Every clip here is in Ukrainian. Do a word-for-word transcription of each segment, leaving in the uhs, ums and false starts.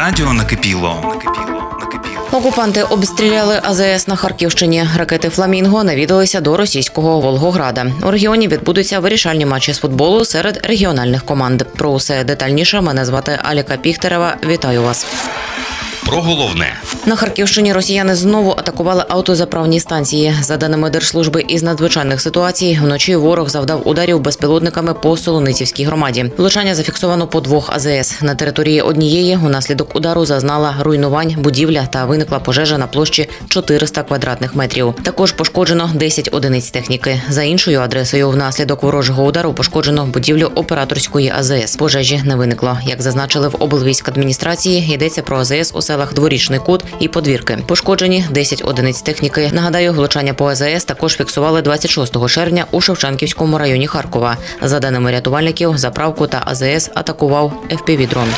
радіо накипіло. Окупанти обстріляли А З С на Харківщині. Ракети «Фламінго» навідалися до російського Волгограда. У регіоні відбудуться вирішальні матчі з футболу серед регіональних команд. Про усе детальніше мене звати Аліка Піхтерева. Вітаю вас. Про головне. На Харківщині росіяни знову атакували автозаправні станції. За даними Держслужби із надзвичайних ситуацій, вночі ворог завдав ударів безпілотниками по Солоницівській громаді. Влучання зафіксовано по двох А З С. На території однієї унаслідок удару зазнала руйнувань будівля та виникла пожежа на площі чотириста квадратних метрів. Також пошкоджено десять одиниць техніки. За іншою адресою внаслідок ворожого удару пошкоджено будівлю операторської А З С. Пожежі не виникло. Як зазначили в облвійськадміністрації, йдеться про А З С у селах Дворічний Кут і Подвірки. Пошкоджені десять одиниць техніки. Нагадаю, влучання по А З С також фіксували двадцять шостого червня у Шевченківському районі Харкова. За даними рятувальників, заправку та А З С атакував Еф Пі ві-дрон.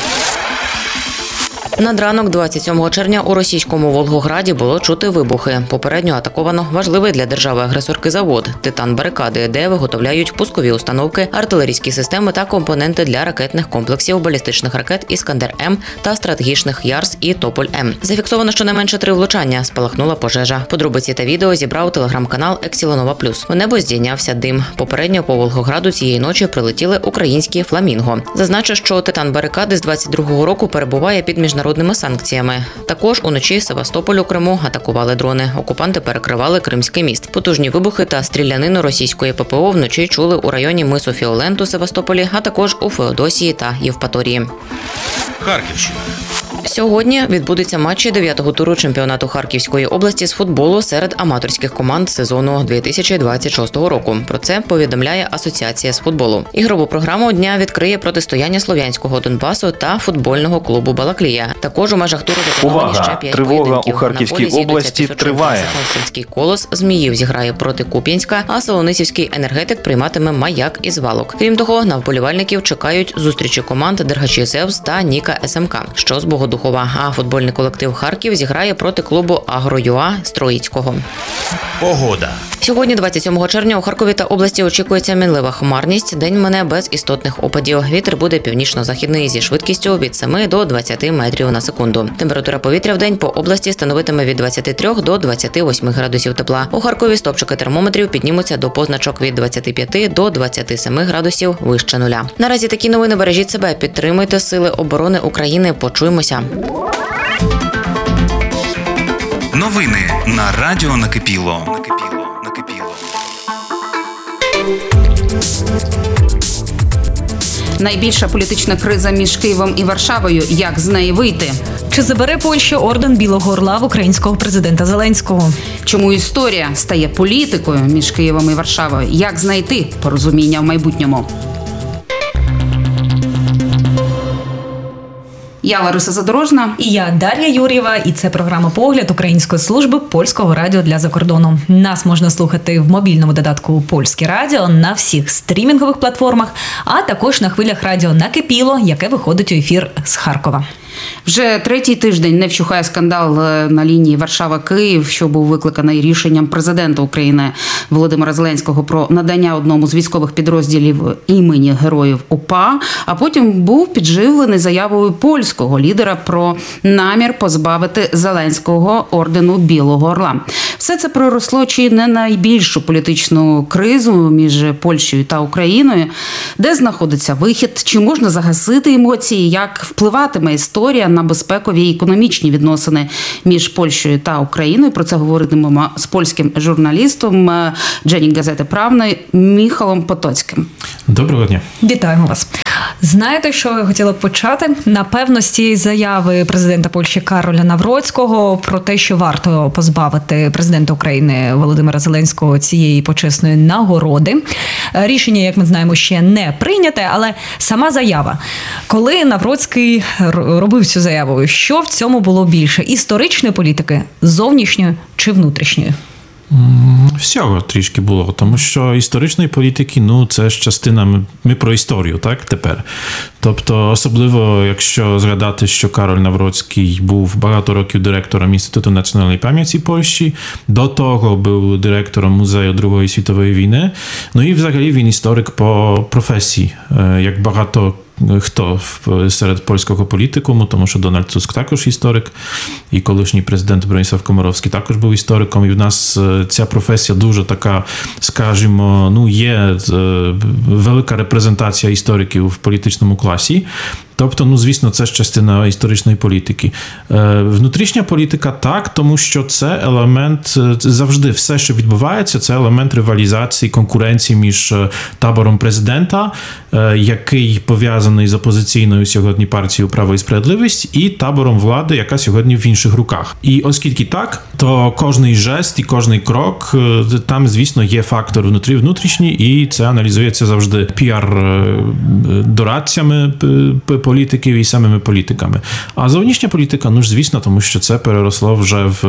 Над ранок двадцять сьомого червня у російському Волгограді було чути вибухи. Попередньо атаковано важливий для держави-агресорки завод «Титан Барикади», де виготовляють пускові установки, артилерійські системи та компоненти для ракетних комплексів балістичних ракет «Іскандер-М» та стратегічних «Ярс» і «Тополь-М. Зафіксовано щонайменше три влучання. Спалахнула пожежа. Подробиці та відео зібрав телеграм-канал «Ексілонова Плюс». У небо здійнявся дим. Попередньо по Волгограду цієї ночі прилетіли українські «Фламінго». Зазначу, що «Титан Барикади» з двадцять другого року перебуває під міжнародними санкціями. Також уночі Севастополь у Криму атакували дрони. Окупанти перекривали Кримський міст. Потужні вибухи та стрілянину російської Пе Пе О вночі чули у районі мису Фіолент у Севастополі, а також у Феодосії та Євпаторії. Харківщина. Сьогодні відбудуться матчі дев'ятого туру чемпіонату Харківської області з футболу серед аматорських команд сезону дві тисячі двадцять шостого року. Про це повідомляє Асоціація з футболу. Ігрову програму дня відкриє протистояння Слов'янського Донбасу та футбольного клубу «Балаклія». Також у межах туру заплановані ще п'ять тривога поєдинків. у Харківській області триває. Сахалинський «Колос» Зміїв зіграє проти Куп'янська, а Солоницівський «Енергетик» прийматиме «Маяк» із Валок. Крім того, на вболівальників чекають зустрічі команд Дергачі Зевс та Ніка Ес Ем Ка, що з Богодухова. А футбольний колектив «Харків» зіграє проти клубу «Агро.ЮА» з Троїцького. Погода. Сьогодні, двадцять сьомого червня, у Харкові та області очікується мінлива хмарність. День мине без істотних опадів. Вітер буде північно-західний зі швидкістю від семи до двадцяти метрів на секунду. Температура повітря в день по області становитиме від двадцяти трьох до двадцяти восьми градусів тепла. У Харкові стопчики термометрів піднімуться до позначок від двадцяти п'яти до двадцяти семи градусів вище нуля. Наразі такі новини. Бережіть себе, підтримуйте Сили оборони України. Почуємося. Новини на радіо накипіло. Накипіло. Накипіло. Найбільша політична криза між Києвом і Варшавою. Як з неї вийти? Чи забере Польща орден Білого Орла в українського президента Зеленського? Чому історія стає політикою між Києвом і Варшавою? Як знайти порозуміння в майбутньому? Я Лариса Задорожна. І я Дар'я Юр'єва. І це програма «Погляд» Української служби Польського радіо для закордону. Нас можна слухати в мобільному додатку «Польське радіо», на всіх стрімінгових платформах, а також на хвилях радіо «Накипіло», яке виходить у ефір з Харкова. Вже третій тиждень не вщухає скандал на лінії Варшава-Київ, що був викликаний рішенням президента України Володимира Зеленського про надання одному з військових підрозділів імені Героїв УПА, а потім був підживлений заявою польського лідера про намір позбавити Зеленського ордену Білого Орла. Все це проросло чи не найбільшу політичну кризу між Польщею та Україною, де знаходиться вихід, чи можна загасити емоції, як впливатиме історія на безпекові і економічні відносини між Польщею та Україною. Про це говоритимемо з польським журналістом Dziennik Gazety Prawnej Міхалом Потоцьким. Доброго дня. Вітаємо вас. Знаєте, що я хотіла б почати? Напевно, з цієї заяви президента Польщі Кароля Навроцького про те, що варто позбавити президента України Володимира Зеленського цієї почесної нагороди. Рішення, як ми знаємо, ще не прийняте, але сама заява. Коли Навроцький робив цю заяву, що в цьому було більше? Історичної політики, зовнішньої чи внутрішньої? Всього трішки було, тому що історичної політики, ну, це ж частина, ми, ми про історію, так, тепер. Тобто, особливо, якщо згадати, що Кароль Навроцький був багато років директором Інституту національної пам'яті Польщі, до того був директором Музею Другої світової війни, ну і взагалі він історик по професії, як багато хто серед польського політикуму, тому що Дональд Туск також історик, і колишній президент Броніслав Комаровський також був істориком, і в нас ця професія дуже така, скажімо, ну, є велика репрезентація істориків в політичному класі. Тобто, ну, звісно, це ж частина історичної політики. Е, внутрішня політика так, тому що це елемент, завжди все, що відбувається, це елемент ривалізації, конкуренції між табором президента, е, який пов'язаний з опозиційною сьогодні партією «Право і справедливість», і табором влади, яка сьогодні в інших руках. І оскільки так, то кожний жест і кожний крок, там, звісно, є фактор внутрі-внутрішній, і це аналізується завжди піар-дорадцями політиків і самими політиками. А зовнішня політика, ну ж, звісно, тому що це переросло вже в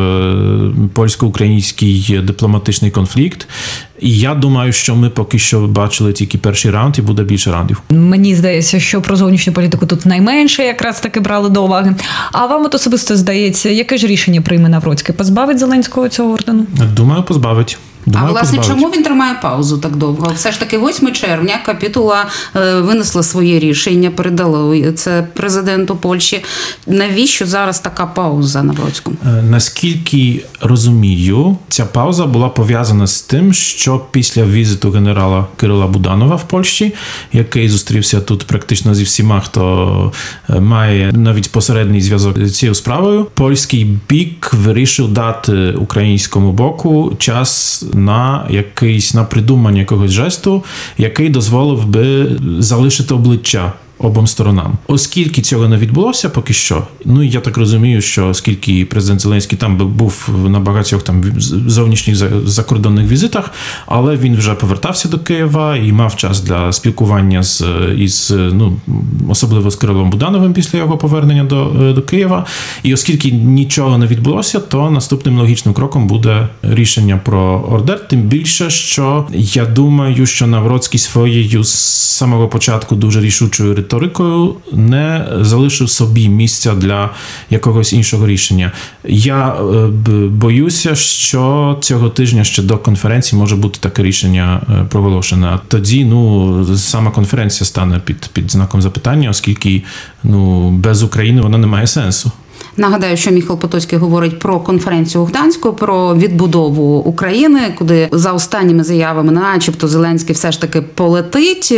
польсько-український дипломатичний конфлікт. І я думаю, що ми поки що бачили тільки перший раунд, і буде більше раундів. Мені здається, що про зовнішню політику тут найменше якраз таки брали до уваги. А вам от особисто здається, яке ж рішення прийме Навроцький? Позбавить Зеленського цього ордену? Думаю, позбавить. Думаю, а, власне, позбавить. чому він тримає паузу так довго? Все ж таки восьмого червня капітула е, винесла своє рішення, передала це президенту Польщі. Навіщо зараз така пауза Навроцькому? Е, наскільки розумію, ця пауза була пов'язана з тим, що після візиту генерала Кирила Буданова в Польщі, який зустрівся тут практично зі всіма, хто має навіть посередній зв'язок з цією справою, польський бік вирішив дати українському боку час на якийсь, на придумання якогось жесту, який дозволив би залишити обличчя обом сторонам. Оскільки цього не відбулося поки що, ну я так розумію, що оскільки президент Зеленський там був на багатьох там зовнішніх закордонних візитах, але він вже повертався до Києва і мав час для спілкування з із, ну, особливо з Кирилом Будановим після його повернення до, до Києва. І оскільки нічого не відбулося, то наступним логічним кроком буде рішення про ордер. Тим більше, що я думаю, що Навроцький своєю з самого початку дуже рішучою риторикою не залишив собі місця для якогось іншого рішення. Я боюся, що цього тижня ще до конференції може бути таке рішення проголошене. Тоді, ну, сама конференція стане під, під знаком запитання, оскільки, ну, без України вона не має сенсу. Нагадаю, що Міхал Потоцький говорить про конференцію у Гданську, про відбудову України, куди за останніми заявами начебто Зеленський все ж таки полетить,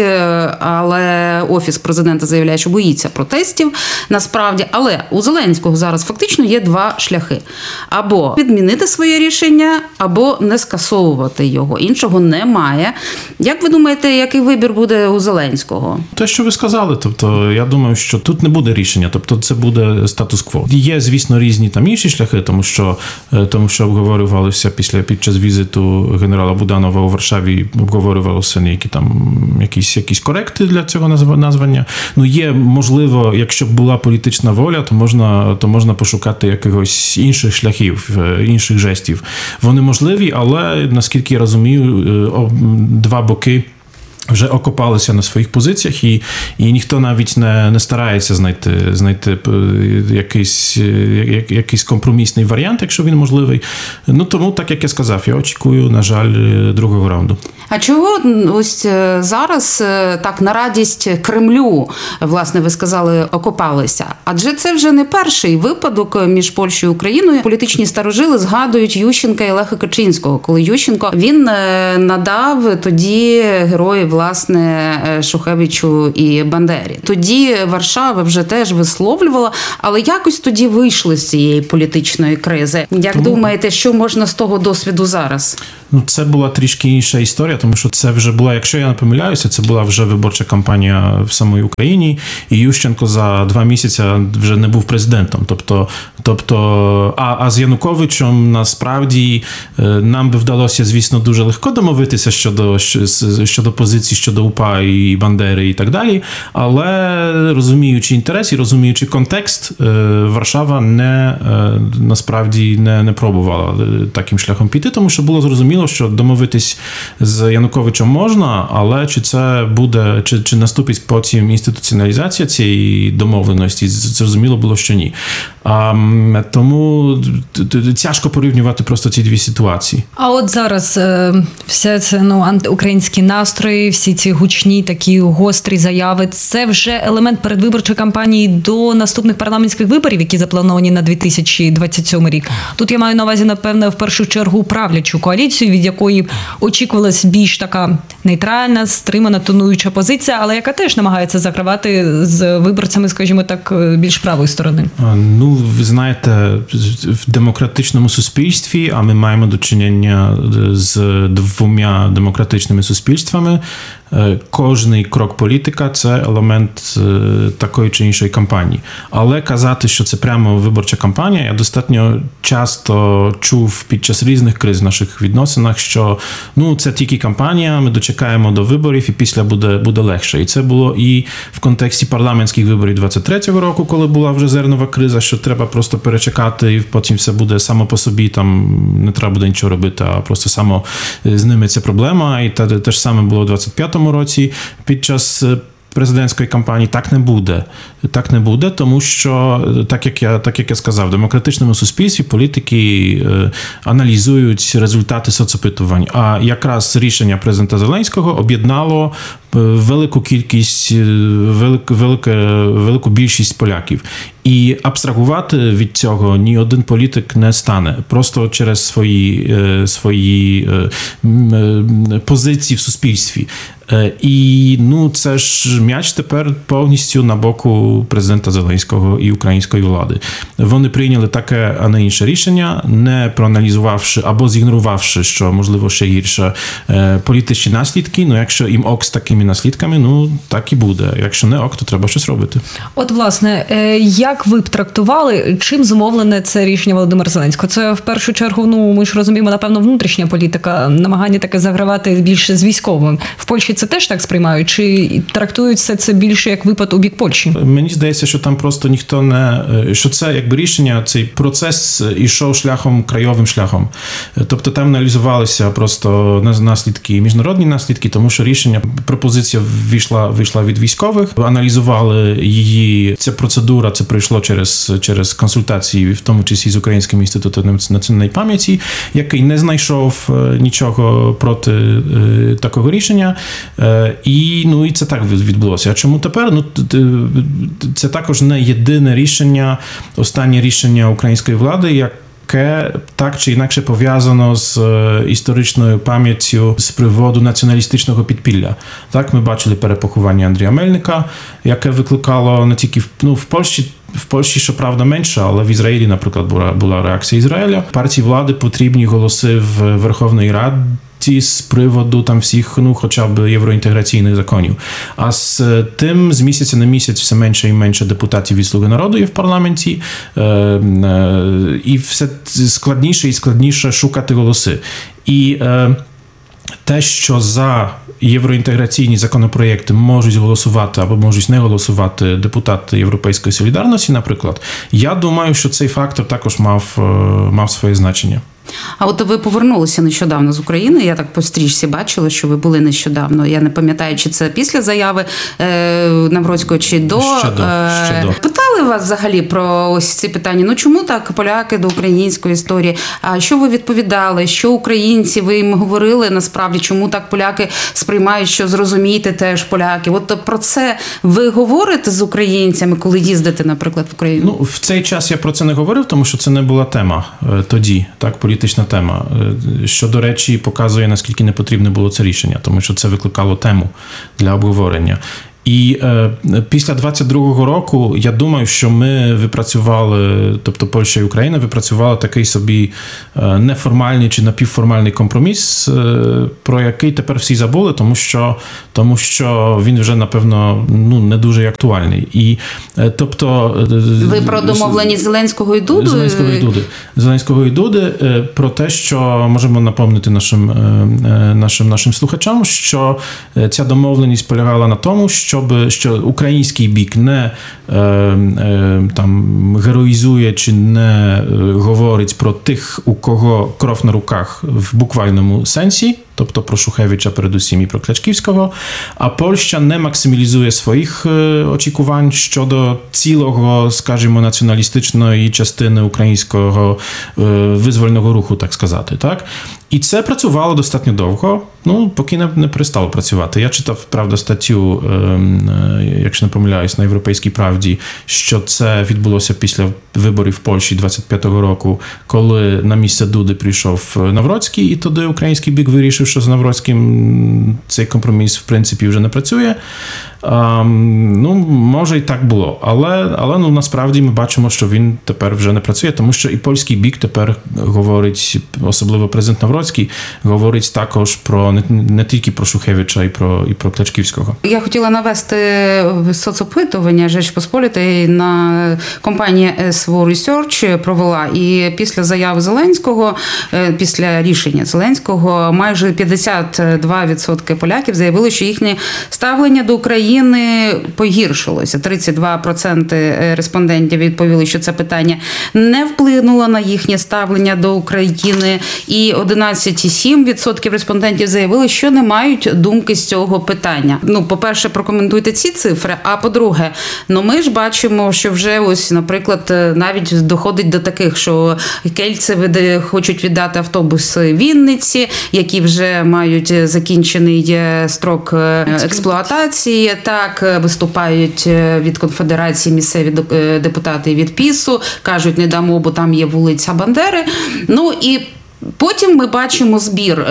але Офіс президента заявляє, що боїться протестів насправді. Але у Зеленського зараз фактично є два шляхи. Або відмінити своє рішення, або не скасовувати його. Іншого немає. Як ви думаєте, який вибір буде у Зеленського? Те, що ви сказали, тобто я думаю, що тут не буде рішення, тобто це буде статус-кво. Є, звісно, різні там інші шляхи, тому що, тому що обговорювалися після, під час візиту генерала Буданова у Варшаві, обговорювалися які там якісь, якісь коректи для цього названня. Ну, є, можливо, якщо б була політична воля, то можна, то можна пошукати якихось інших шляхів, інших жестів. Вони можливі, але, наскільки я розумію, два боки вже окопалися на своїх позиціях, і, і ніхто навіть не, не старається знайти, знайти якийсь, як, якийсь компромісний варіант, якщо він можливий. Ну, тому, так як я сказав, я очікую, на жаль, другого раунду. А чого ось зараз так на радість Кремлю, власне, ви сказали, окопалися? Адже це вже не перший випадок між Польщею і Україною. Політичні старожили згадують Ющенка і Леха Качинського, коли Ющенко, він надав тоді героїв, власне, Шухевичу і Бандері. Тоді Варшава вже теж висловлювала, але якось тоді вийшли з цієї політичної кризи. Як тому, думаєте, що можна з того досвіду зараз? Ну, це була трішки інша історія, тому що це вже була, якщо я не помиляюся, це була вже виборча кампанія в самій Україні, і Ющенко за два місяці вже не був президентом. Тобто, тобто а, а з Януковичем насправді нам би вдалося, звісно, дуже легко домовитися щодо, щодо позицій, щодо УПА і Бандери і так далі, але розуміючи інтерес і розуміючи контекст, Варшава не, насправді не, не пробувала таким шляхом піти, тому що було зрозуміло, зрозуміло, що домовитись з Януковичем можна, але чи це буде, чи, чи наступить потім інституціоналізація цієї домовленості, зрозуміло було, що ні. А, тому тяжко порівнювати просто ці дві ситуації. А от зараз е, все це ну антиукраїнські настрої, всі ці гучні такі гострі заяви. Це вже елемент передвиборчої кампанії до наступних парламентських виборів, які заплановані на дві тисячі двадцять сьомий рік. Тут я маю на увазі, напевне, в першу чергу правлячу коаліцію, від якої очікувалась більш така нейтральна, стримана, тонуюча позиція, але яка теж намагається закривати з виборцями, скажімо так, більш правої сторони. Ну, ви знаєте, в демократичному суспільстві, а ми маємо до чинення з двома демократичними суспільствами, кожний крок політика – це елемент такої чи іншої кампанії. Але казати, що це прямо виборча кампанія, я достатньо часто чув під час різних криз в наших відносинах, що ну, це тільки кампанія, ми дочекаємо до виборів і після буде, буде легше. І це було і в контексті парламентських виборів двадцять третього року, коли була вже зернова криза, що треба просто перечекати і потім все буде само по собі, там не треба буде нічого робити, а просто само зніметься проблема. І те, те ж саме було у двадцять п'ятому році під час президентської кампанії. Так не буде. Так не буде, тому що, так як я, так як я сказав, в демократичному суспільстві політики аналізують результати соцопитувань. А якраз рішення президента Зеленського об'єднало велику кількість, велику, велику, велику більшість поляків. І абстрагувати від цього ні один політик не стане. Просто через свої, свої позиції в суспільстві. І ну, це ж м'яч тепер повністю на боку президента Зеленського і української влади. Вони прийняли таке, а не інше рішення, не проаналізувавши або зігнорувавши, що, можливо, ще гірше, політичні наслідки. Ну, якщо їм ок з такими наслідками, ну, так і буде. Якщо не ок, то треба щось робити. От, власне, як ви б трактували, чим зумовлене це рішення Володимира Зеленського? Це, в першу чергу, ну, ми ж розуміємо, напевно, внутрішня політика, намагання таке загравати більше з військовим. В Польщі це теж так сприймають? Чи трактують все це більше як випад у бік Польщі? Мені здається, що там просто ніхто не... Що це якби рішення, цей процес ішов шляхом, краєвим шляхом. Тобто там аналізувалися просто наслідки, міжнародні наслідки, тому що рішення, пропозиція вийшла, вийшла від військових, аналізували її, ця процедура, це пройшло через, через консультації, в тому числі з Українським інститутом національної пам'яті, який не знайшов нічого проти такого рішення. І, ну, і це так відбулося. А чому тепер? Ну, це також не єдине рішення, останнє рішення української влади, як яке так чи інакше пов'язано з історичною пам'яттю з приводу націоналістичного підпілля. Так, ми бачили перепоховання Андрія Мельника, яке викликало не тільки в, ну, в Польщі, в Польщі, щоправда, менше, але в Ізраїлі, наприклад, була, була реакція Ізраїля. Партії влади потрібні голоси в Верховної Ради з приводу там всіх, ну, хоча б євроінтеграційних законів. А з тим, з місяця на місяць все менше і менше депутатів від «Слуги народу» є в парламенті, е, е, і все складніше і складніше шукати голоси. І е, те, що за євроінтеграційні законопроєкти можуть голосувати або можуть не голосувати депутати Європейської солідарності, наприклад, я думаю, що цей фактор також мав, мав своє значення. А от ви повернулися нещодавно з України, я так по стрічці бачила, що ви були нещодавно. Я не пам'ятаю, чи це після заяви е, Навроцького, чи до. Ще до, ще е, до. Питали вас взагалі про ось ці питання? Ну чому так поляки до української історії? А що ви відповідали? Що українці? Ви їм говорили насправді, чому так поляки сприймають, що зрозумієте теж поляки? От про це ви говорите з українцями, коли їздите, наприклад, в Україну? Ну, в цей час я про це не говорив, тому що це не була тема тоді, так, політична тема, що, до речі, показує, наскільки не потрібне було це рішення, тому що це викликало тему для обговорення. І е, після двадцять другого року, я думаю, що ми випрацювали, тобто Польща і Україна випрацювали такий собі е, неформальний чи напівформальний компроміс, е, про який тепер всі забули, тому що, тому що він вже, напевно, ну, не дуже актуальний. І, е, тобто, е, ви про домовленість Зеленського і Дуди? Зеленського і Дуди. Зеленського і Дуди е, про те, що можемо напомнити нашим, е, нашим, нашим слухачам, що ця домовленість полягала на тому, що щоб що український бік не е, е, там героїзує чи не е, говорить про тих, у кого кров на руках в буквальному сенсі, тобто про Шухевича передусім і про Клячківського, а Польща не максималізує своїх е, очікувань щодо цілого, скажімо, націоналістичної частини українського е, визвольного руху, так сказати, так? І це працювало достатньо довго, ну, поки не, не перестало працювати. Я читав, правда, статтю, е, е, якщо не помиляюсь, на «Європейській правді», що це відбулося після виборів в Польщі двадцять п'ятого року, коли на місце Дуди прийшов Навроцький, і тоді український бік вирішив, що з Навроцьким цей компроміс, в принципі, вже не працює. А, ну, може і так було, але, але ну, насправді ми бачимо, що він тепер вже не працює, тому що і польський бік тепер говорить, особливо президент Навроцький, говорить також про не, не тільки про Шухевича, і про, і про Клячківського. Я хотіла навести соцопитування Жечпосполітої на компанія ес ві Research провела, і після заяви Зеленського, після рішення Зеленського, майже п'ятдесят два відсотки поляків заявили, що їхнє ставлення до України погіршилося. тридцять два відсотки респондентів відповіли, що це питання не вплинуло на їхнє ставлення до України, і одинадцять цілих сім десятих відсотка респондентів заявили, що не мають думки з цього питання. Ну, по-перше, прокоментуйте ці цифри, а по-друге, ну ми ж бачимо, що вже ось, наприклад, навіть доходить до таких, що кельци хочуть віддати автобуси Вінниці, які вже мають закінчений строк експлуатації. Так, виступають від конфедерації місцеві депутати від ПІСу, кажуть, не дамо, бо там є вулиця Бандери. Ну і потім ми бачимо збір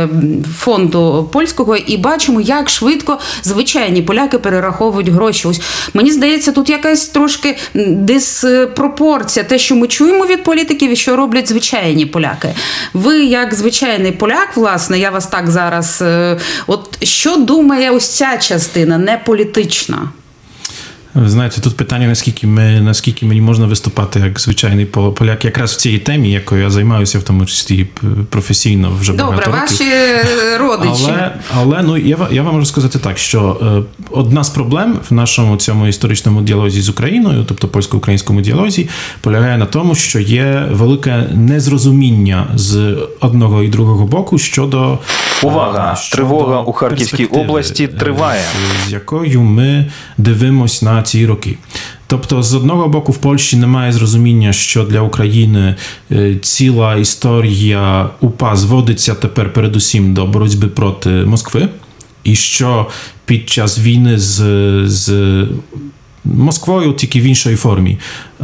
фонду польського і бачимо, як швидко звичайні поляки перераховують гроші. Ось мені здається, тут якась трошки диспропорція. Те, що ми чуємо від політиків і що роблять звичайні поляки. Ви, як звичайний поляк, власне, я вас так зараз... От що думає ось ця частина, не політична? Ви знаєте, тут питання, наскільки, ми, наскільки мені можна виступати як звичайний поляк, якраз в цій темі, якою я займаюся, в тому числі професійно вже Добре, багато років. Добре, ваші родичі. Але, але ну, я, я вам можу сказати так, що е, одна з проблем в нашому цьому історичному діалозі з Україною, тобто польсько-українському діалозі, полягає на тому, що є велике незрозуміння з одного і другого боку щодо... Увага! щодо Тривога у Харківській області триває. З, з якою ми дивимось на ці роки. Тобто, з одного боку, в Польщі немає зрозуміння, що для України ціла історія УПА зводиться тепер передусім до боротьби проти Москви, і що під час війни з, з Москвою, тільки в іншій формі.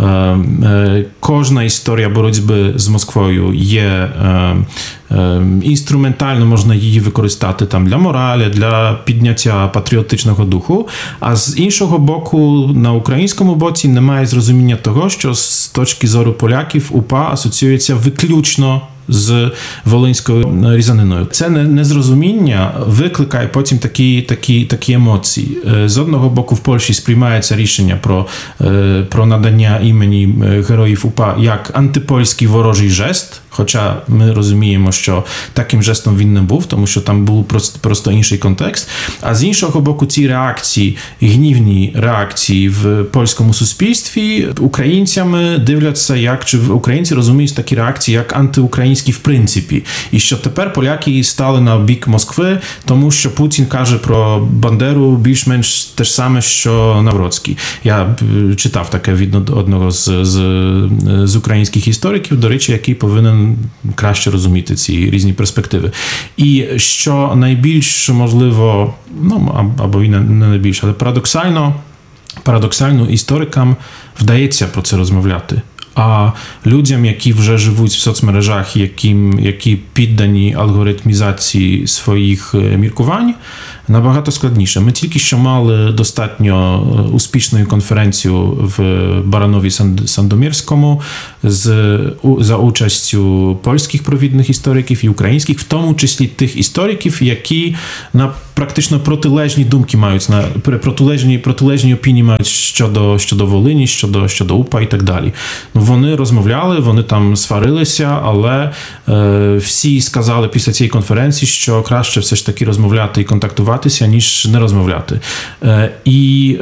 Кожна історія боротьби з Москвою є інструментально, можна її використати там для моралі, для підняття патріотичного духу, а з іншого боку, на українському боці немає зрозуміння того, що з точки зору поляків УПА асоціюється виключно з волинською різаниною. Це незрозуміння викликає потім такі, такі, такі емоції. З одного боку, в Польщі сприймається рішення про, про надання імені героїв УПА як антипольський ворожий жест, хоча ми розуміємо, що таким жестом він не був, тому що там був просто, просто інший контекст. А з іншого боку, ці реакції, гнівні реакції в польському суспільстві українцями дивляться, як, чи українці розуміють такі реакції, як антиукраїнські в принципі. І що тепер поляки стали на бік Москви, тому що Путін каже про Бандеру більш-менш те ж саме, що Навроцький. Я читав таке від одного з, з, з українських істориків, до речі, який повинен краще розуміти ці різні перспективи. І що найбільш, можливо, ну, або і не найбільш, але парадоксально, парадоксально історикам вдається про це розмовляти. А людям, які вже живуть в соцмережах, яким, які піддані алгоритмізації своїх міркувань, набагато складніше. Ми тільки що мали достатньо успішну конференцію в Баранові Сандомірському з, за участю польських провідних істориків і українських, в тому числі тих істориків, які на практично протилежні думки мають, на протилежні, протилежні опінії мають щодо, щодо Волині, щодо, щодо УПА і так далі. Вони розмовляли, вони там сварилися, але е, всі сказали після цієї конференції, що краще все ж таки розмовляти і контактувати спілкуватися, ніж не розмовляти. І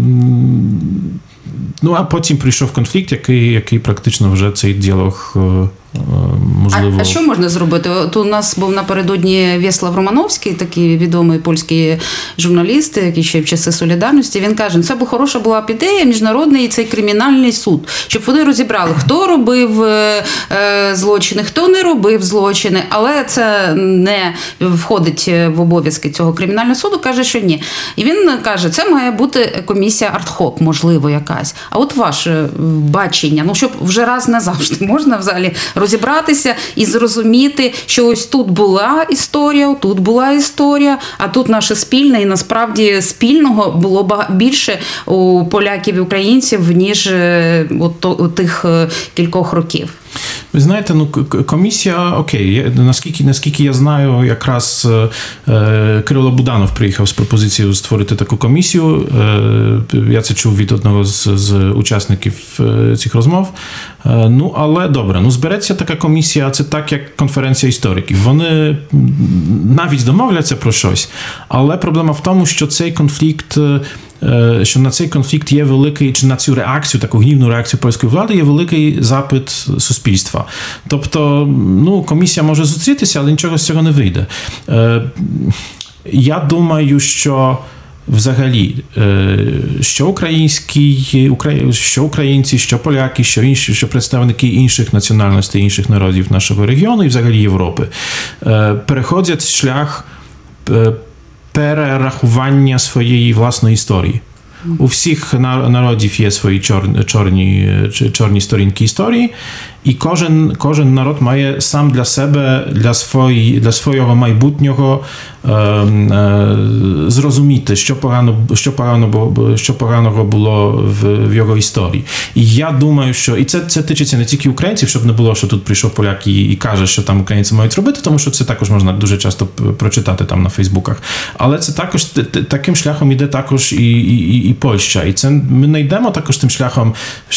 ну, а потім прийшов конфлікт, який, який практично вже цей діалог можливо. А, а що можна зробити? От у нас був напередодні В'яслав Романовський, такий відомий польський журналіст, який ще в часи Солідарності, він каже, це б хороша була б ідея, міжнародний цей кримінальний суд, щоб вони розібрали, хто робив е, злочини, хто не робив злочини, але це не входить в обов'язки цього кримінального суду, каже, що ні. І він каже, це має бути комісія артхок, можливо, якась. А от ваше бачення, ну, щоб вже раз назавжди можна взагалі розібратися і зрозуміти, що ось тут була історія, тут була історія, а тут наше спільне, і насправді спільного було більше у поляків і українців, ніж от, от тих кількох років. Ви знаєте, ну комісія, окей, наскільки, наскільки я знаю, якраз е, Кирило Буданов приїхав з пропозицією створити таку комісію. Е, я це чув від одного з, з учасників е, цих розмов. Е, ну, але добре, ну збереться така комісія, це так, як конференція істориків. Вони навіть домовляться про щось, але проблема в тому, що цей конфлікт що на цей конфлікт є великий, чи на цю реакцію, таку гнівну реакцію польської влади, є великий запит суспільства. Тобто, ну, комісія може зустрітися, але нічого з цього не вийде. Я думаю, що взагалі, що українські, що українці, що поляки, що інші, що представники інших національностей, інших народів нашого регіону і взагалі Європи переходять шлях перерахування своєї власної історії. У всіх народів є свої чорні, чорні, чорні сторінки історії, і кожен, кожен народ має сам для себе, для, свої, для свого майбутнього е, е, зрозуміти, що, погано, що, погано, що поганого було в, в його історії. І я думаю, що і це, це тичиться не тільки українців, щоб не було, що тут прийшов поляк і, і каже, що там українці мають робити, тому що це також можна дуже часто прочитати там на Фейсбуках. Але це також таким шляхом іде також і, і, і Польща. І це ми не йдемо також тим шляхом,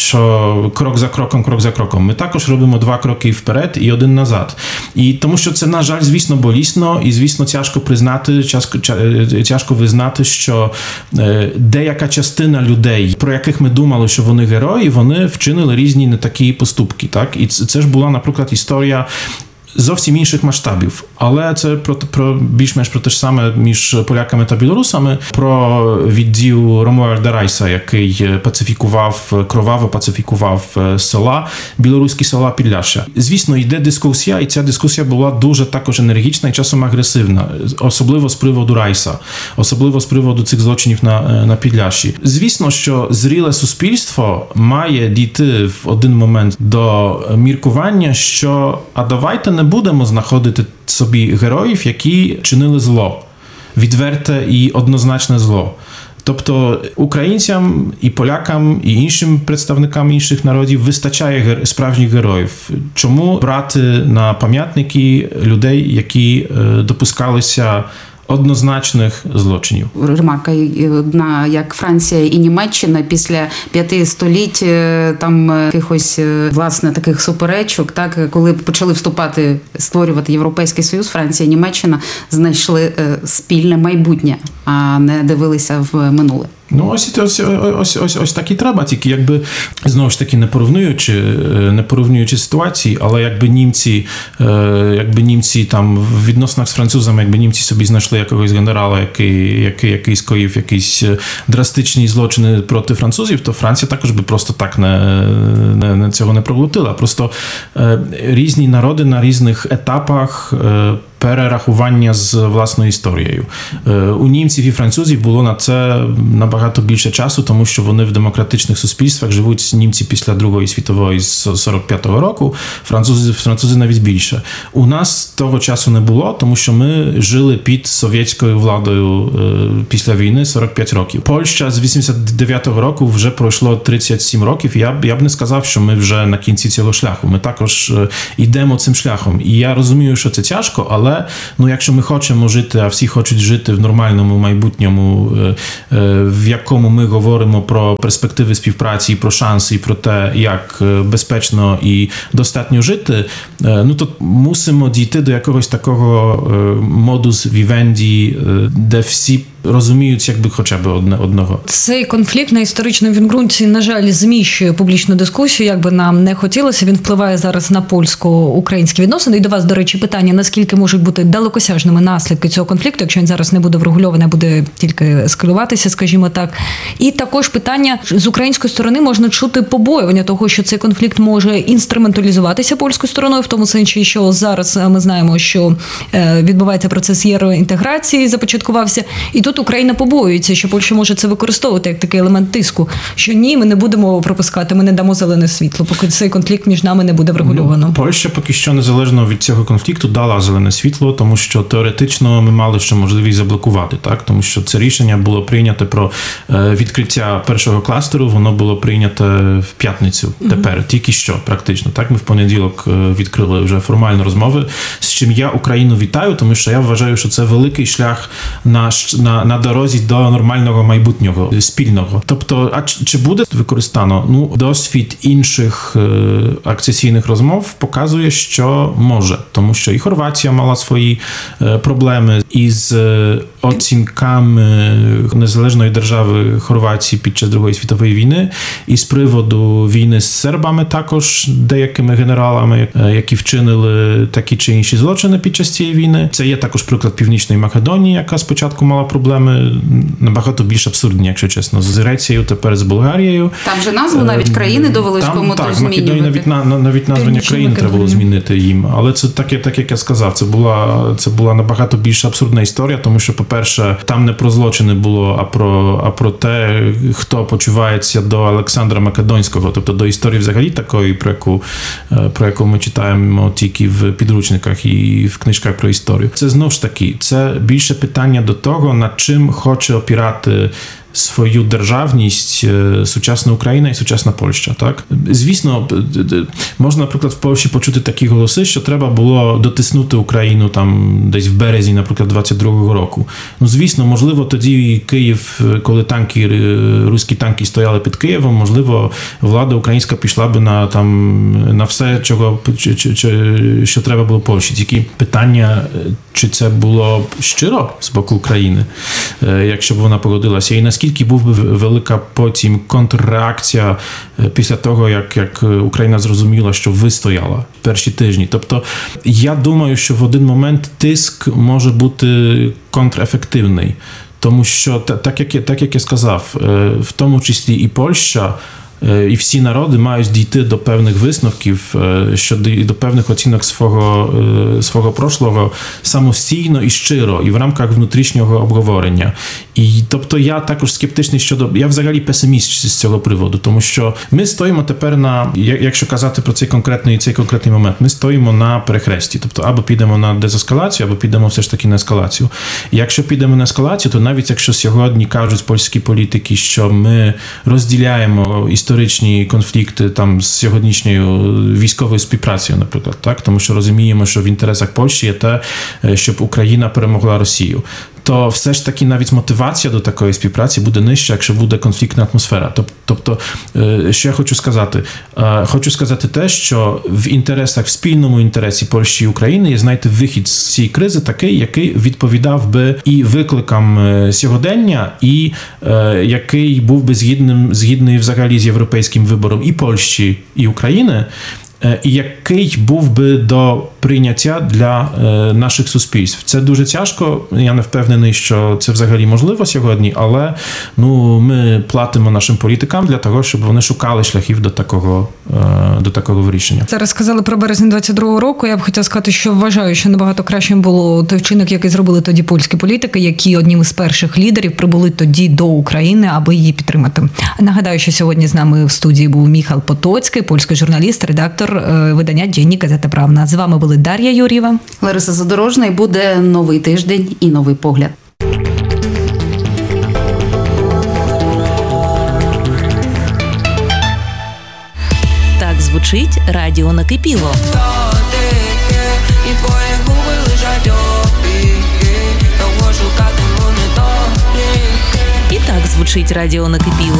що крок за кроком, крок за кроком. Ми також робимо два кроки вперед і один назад. І тому що це, на жаль, звісно, болісно і, звісно, тяжко признати, тяжко, тяжко визнати, що деяка частина людей, про яких ми думали, що вони герої, вони вчинили різні не такі поступки. Так? І це, це ж була, наприклад, історія зовсім інших масштабів. Але це про, про більш-менш про те ж саме між поляками та білорусами, про відділ Ромуальда Райса, який пацифікував, кроваво пацифікував села, білоруські села Підляшшя. Звісно, йде дискусія, і ця дискусія була дуже також енергічна і часом агресивна, особливо з приводу Райса, особливо з приводу цих злочинів на, на Підляшші. Звісно, що зріле суспільство має дійти в один момент до міркування, що а давайте не будемо знаходити собі героїв, які чинили зло, відверте і однозначне зло. Тобто українцям і полякам, і іншим представникам інших народів вистачає справжніх героїв. Чому брати на пам'ятники людей, які допускалися однозначних злочинів? Ремарка одна, як Франція і Німеччина після п'яти століть там якихось, власне, таких суперечок, так, коли почали вступати, створювати Європейський Союз, Франція і Німеччина знайшли спільне майбутнє, а не дивилися в минуле. Ну, ось, ось, ось, ось, ось так і треба, тільки якби, знову ж таки, не порівнюючи, не порівнюючи ситуації, але якби німці, якби німці там в відносинах з французами, якби німці собі знайшли якогось генерала, який, який, який скоїв якісь драстичні злочини проти французів, то Франція також би просто так не, не, не цього не проглотила. Просто різні народи на різних етапах перерахування з власною історією. У німців і французів було на це набагато більше часу, тому що вони в демократичних суспільствах живуть німці після Другої світової з сорок п'ятого року, французи, французи навіть більше. У нас того часу не було, тому що ми жили під совєтською владою після війни сорок п'ять років. Польща з вісімдесят дев'ятого року вже пройшло тридцять сім років. Я б, я б не сказав, що ми вже на кінці цього шляху. Ми також йдемо цим шляхом. І я розумію, що це тяжко, але Але ну, якщо ми хочемо жити, а всі хочуть жити в нормальному майбутньому, в якому ми говоримо про перспективи співпраці, про шанси, і про те, як безпечно і достатньо жити, ну то мусимо дійти до якогось такого модус вівенді, де всі розуміють якби хоча б одне одного. Цей конфлікт на історичному відґрунті, на жаль, зміщує публічну дискусію, як би нам не хотілося. Він впливає зараз на польсько-українські відносини. І до вас, до речі, питання, наскільки можуть бути далекосяжними наслідки цього конфлікту, якщо він зараз не буде врегульований, буде тільки ескалюватися, скажімо так. І також питання, з української сторони можна чути побоювання того, що цей конфлікт може інструменталізуватися польською стороною, в тому сенсі, що зараз ми знаємо, що відбувається процес євроінтеграції, започаткувався. І тут Україна побоюється, що Польща може це використовувати як такий елемент тиску, що ні, ми не будемо пропускати, ми не дамо зелене світло, поки цей конфлікт між нами не буде врегульовано. Ну, Польща поки що незалежно від цього конфлікту дала зелене світло, тому що теоретично ми мали ще можливість заблокувати, так? Тому що це рішення було прийнято про відкриття першого кластеру, воно було прийнято в п'ятницю тепер, mm-hmm. тільки що практично. Так, ми в понеділок відкрили вже формальні розмови, з чим я Україну вітаю, тому що я вважаю, що це великий шлях на На, на дорозі до нормального майбутнього, спільного. Тобто, а чи буде використано? Ну, досвід інших е, акцесійних розмов показує, що може. Тому що і Хорватія мала свої е, проблеми із е, оцінками незалежної держави Хорватії під час Другої світової війни, і з приводу війни з сербами також деякими генералами, е, які вчинили такі чи інші злочини під час цієї війни. Це є також приклад Північної Македонії, яка спочатку мала проблеми набагато більш абсурдні, якщо чесно, з Грецією, тепер з Болгарією. Там же назву навіть країни довелось кому-то змінювати. Так, Македонії навіть, на, навіть названня країн треба було змінити їм. Але це так, так як я сказав, це була, це була набагато більш абсурдна історія, тому що, по-перше, там не про злочини було, а про, а про те, хто почувається до Олександра Македонського, тобто до історії взагалі такої, про яку, про яку ми читаємо тільки в підручниках і в книжках про історію. Це знову ж таки, це більше питання до того, над чим хоче опірати свою державність сучасна Україна і сучасна Польща, так? Звісно, можна, наприклад, в Польщі почути такі голоси, що треба було дотиснути Україну там десь в березні, наприклад, двадцять другого року. Ну, звісно, можливо, тоді Київ, коли танки, руські танки стояли під Києвом, можливо, влада українська пішла би на там на все, чого чи, чи, чи, що треба було Польщі. Тільки питання, чи це було щиро з боку України, якщо б вона погодилася, і наскільки був би велика потім контрреакція після того, як, як Україна зрозуміла, що вистояла перші тижні. Тобто, я думаю, що в один момент тиск може бути контрефективний, тому що, так як я, так як я сказав, в тому числі і Польща, і всі народи мають дійти до певних висновків, щодо до певних оцінок свого, свого прошлого самостійно і щиро, і в рамках внутрішнього обговорення. І тобто я також скептичний щодо, я взагалі песиміст з цього приводу, тому що ми стоїмо тепер на, якщо казати про цей конкретний, цей конкретний момент, ми стоїмо на перехресті, тобто або підемо на дезескалацію, або підемо все ж таки на ескалацію. І якщо підемо на ескалацію, то навіть якщо сьогодні кажуть польські політики, що ми розділяємо історичні конфлікти там з сьогоднішньою військовою співпрацею, наприклад, так, тому що розуміємо, що в інтересах Польщі є те, щоб Україна перемогла Росію, то все ж таки навіть мотивація до такої співпраці буде нижча, якщо буде конфліктна атмосфера. Тобто, що я хочу сказати? Хочу сказати те, що в інтересах, в спільному інтересі Польщі і України є знайти вихід з цієї кризи такий, який відповідав би і викликам сьогодення, і який був би згідним, згідний взагалі з європейським вибором і Польщі, і України, і який був би до прийняття для е, наших суспільств. Це дуже тяжко, я не впевнений, що це взагалі можливо сьогодні, але ну, ми платимо нашим політикам для того, щоб вони шукали шляхів до такого, е, до такого вирішення. Зараз сказали про березень двадцять другого року, я б хотіла сказати, що вважаю, що набагато кращим було той вчинок, який зробили тоді польські політики, які одним із перших лідерів прибули тоді до України, аби її підтримати. Нагадаю, що сьогодні з нами в студії був Міхал Потоцький, польський журналіст, редактор видання «Денник Газета Правна». З вами були Дар'я Юр'єва, Лариса Задорожна, і буде новий тиждень і новий погляд. Так звучить радіо «Накипіло». І твої губи лежать звучить радіо накипіло.